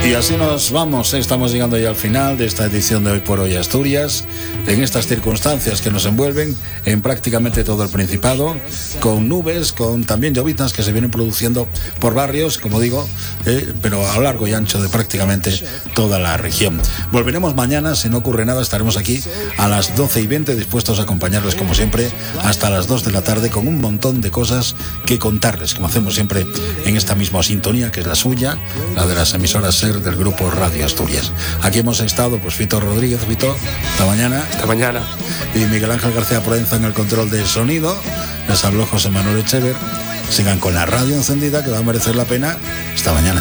Y así nos vamos, estamos llegando ya al final de esta edición de Hoy por Hoy Asturias, en estas circunstancias que nos envuelven en prácticamente todo el Principado, con nubes, con también lloviznas que se vienen produciendo por barrios, como digo, pero a lo largo y ancho de prácticamente toda la región. Volveremos mañana, si no ocurre nada, estaremos aquí a las 12:20, dispuestos a acompañarles como siempre hasta las 2 de la tarde, con un montón de cosas que contarles, como hacemos siempre en esta misma sintonía, que es la suya, la de las emisoras SER del Grupo Radio Asturias. Aquí hemos estado, pues, Fito Rodríguez. Fito, hasta mañana. Hasta mañana. Y Miguel Ángel García Proenza en el control de sonido. Les habló José Manuel Echever. Sigan con la radio encendida, que va a merecer la pena. Hasta mañana.